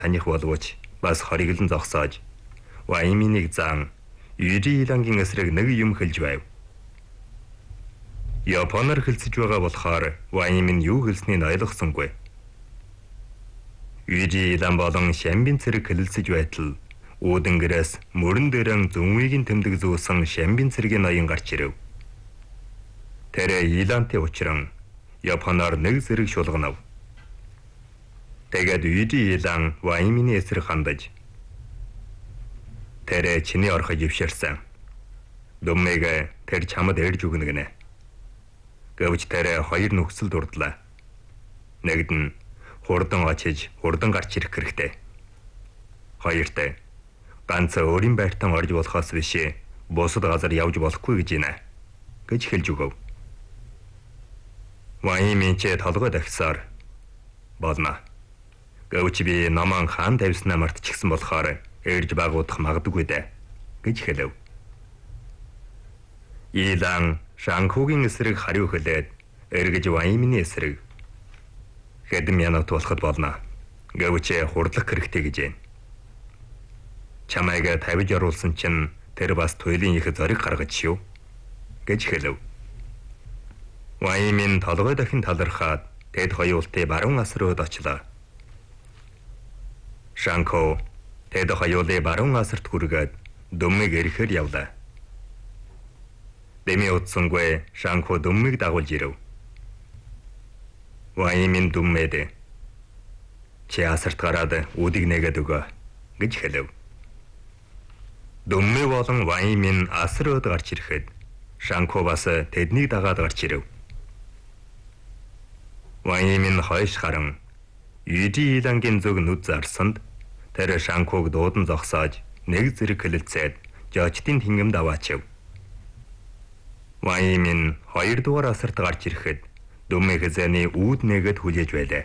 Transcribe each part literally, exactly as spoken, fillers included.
таних боловч бас хориглон зогсоож Вайминийг зан Южи Илангийн эсрэг нэг юм хэлж байв. Японоор хэлцэж байгаа болохоор Ваймин юу хэлснийг ойлгосонгүй. Южи Илан болон Шамбин цэрэг хэлэлцэж байтал уудэнгэрээс мөрөн дээрэн зүнвигийн тэмдэг зүүсэн Шамбин цэрэгийн ноён гарч ирэв. Тэр Илантай учран Японоор нэг зэрэг шулганав. Тэгээд Южи Илан Вайминий эсрэг хандаж тэр чиний орхож ившэрсэн. Дүммэг тэр чамд эрж өгнө гинэ. Гэвч тэр хоёр нөхцөл дурдлаа. Нэгд нь хурдан очиж хурдан гарч ирэх хэрэгтэй. Хоёрт ганц өөрийн байртан орж болохоос биш бусад газар явж болохгүй гэж байна гэж хэлж өгөв. Ваймин ч толгой дахисаар болно. Гэвч би наман хаан тавьснаа мартчихсан болохоор эрж багуудах магадгүй дээ гэж хэлв. Илан Шанхугийн эсрэг хариу хэлээд эргэж Вайминий эсрэг хэдэн минут болоход болно. Гэвч хурдлах хэрэгтэй гэж байна. Чамайг тавьж оруулсан чинь тэр бас туйлын их зориг гаргаж шүү гэж хэлв. Ваймин толгой дахин талархаад тэд хоёултыг баруун асрууд очлоо. Шанху тэд хоёулыг баруун асарт хүргээд дүммэг ирэхээр явлаа. Дэми утсангүй Шанху дүммэг дагуулж ирэв. Ваймин дүммэд чи асарт гараад үдийг нэгээд өгөө гэж хэлв. Дүммэ болон Ваймин асрууд гарч ирэхэд Шанху бас тэднийг дагаад гарч ирэв. Ваймин хойш харан Южи Илангийн зүг нүд зарсанд тэр Шанхуг дуудан зогсоож нэг зэрэг хэлэлцээд жочдын тэнгэмд аваачив. Ваймин хоёр дугаар асарт гарч ирэхэд дүммэ хэзээний үүд нэгэд хүлээж байлаа.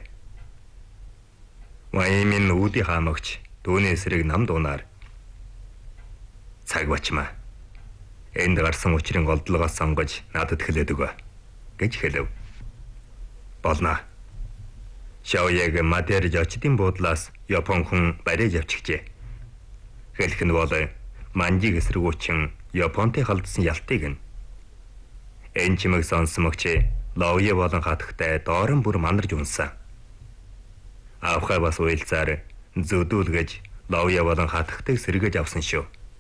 Ваймин үүдийн хаамагч дүүний эсрэг нам дуунаар цаг бачмаа. Энд гарсан учрын голдлогоос сонгож надад хэлээд өгөө гэж хэлв. Болно. Шаояг мадэр жочдын буудлаас Япон хүн бариж авчихжээ. Хэлэх нь бол манжиг эсрэгүүчин Японтой халдсан ялтыг нь. Энэ чимэг сонсомогч Лауе болон хатагтай доорн бүр манарж унсан. Авхай бас уйлцаар зүдүүлгэж Лауе болон хатагтайг сэргэж авсан шүү.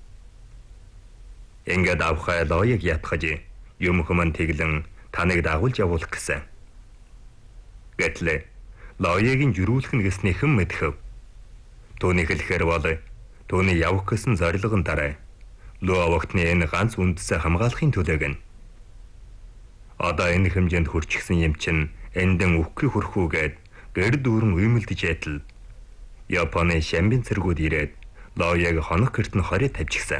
Ингээд авхай Лауег ятгаж юм хүмэн тэглэн таныг дагуулж явуулах гэсэн. Гэтэл Лауегийн жирүүлэх нь гэсний хэн мэдхэв. Төвний хэлэхээр бол төвний явах гэсэн зорилго нь дараа Луа вагтны энэ ганц үндэсээ хамгаалахын төлөөг нь. Одоо энэ хэмжээнд хүрчихсэн юм чинь эндэн үхрий хөрхүүгээд гэр дүүрэн уймэлдэж ятал Японы Шамбин цэргүүд ирээд Лауег хонох гэрт нь хорий тавьчихсан.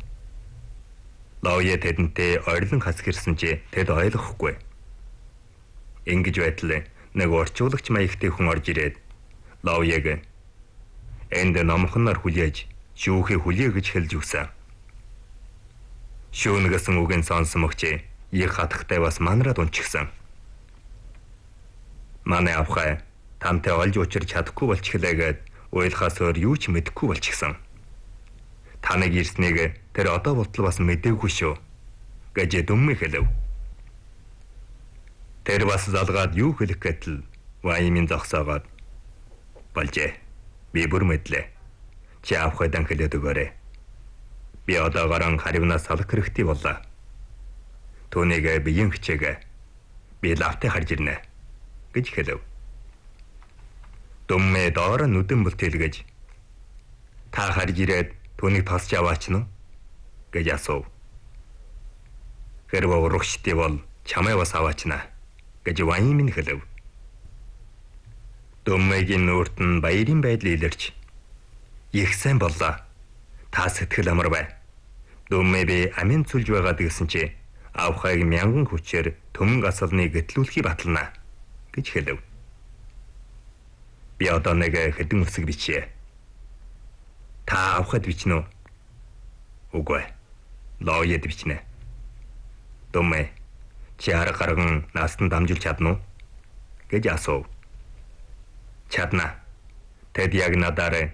Лауе тэдэнтэй ойрлон хасгирсан чи тэд ойлгохгүй. Ингэж байтал нэг орчуулагч маягтай хүн орж ирээд Лауег энд номхоноор хүлээж шүүхий хүлээ гэж хэлж өгсөн. Шүүн гэсэн үгийн сонсомогч их хатагтай бас манараад унчихсан. Манай авхай тантай олж учирч чадахгүй болчихлээгээд уйлахаас өөр юу ч мэдэхгүй болчихсон. Таныг ирснийг тэр одоо болтол бас мэдээгүй шүү гэж дүммэ хэлв. Тэр бас залгаад юу хэлэх гэтэл Ваймин зогсоогоод болжээ. Би бүр мэдлээ. Чи авхайдан хэлээд өгөөрэй. Би одоо гаран харивнаас салах хэрэгтэй боллоо. Түүнийг биеийн хичээгээ би лавтай харж ирнэ гэж хэлв. Дүммэ доор нүдэн бүлтэлгэж та харж ирээд түүнийг тасч аваач нь гэж асуув. Хэрвээ урагштай бол чамайг бас аваачна гэж Ваймин хэлв. Дүммэгийн нүрт нь баярын байдал илэрч их сайн боллоо. Та сэтгэл амар бай. Дүммэ би амин цүлж байгаад гэсэн чи авхайг мянган хүчээр төмөн гасалны гэтлүүлэхий батална гэж хэлв. Би одоо нэг хэдэн үсэг бичье. Та авхад бичнэ үү? Үгүй. Лауед бичнэ. Дүммэ чи арга гарган наастан дамжуулж чадна уу гэж асуув. Чадна. Тэд яг надаар